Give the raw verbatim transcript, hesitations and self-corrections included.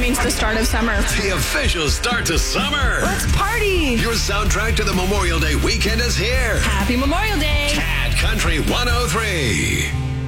means the start of summer. The official start to summer. Let's party. Your soundtrack to the Memorial Day weekend is here. Happy Memorial Day. Cat Country one oh three.